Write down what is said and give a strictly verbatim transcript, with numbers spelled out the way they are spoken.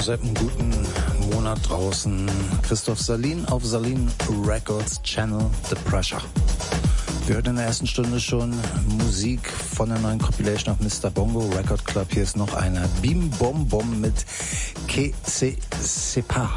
seit einem guten Monat draußen. Christoph Salin auf Salin Records Channel The Pressure. Wir hörten in der ersten Stunde schon Musik von der neuen Compilation auf Mister Bongo Record Club. Hier ist noch einer. Bim Bom Bom mit Que Se Sepa.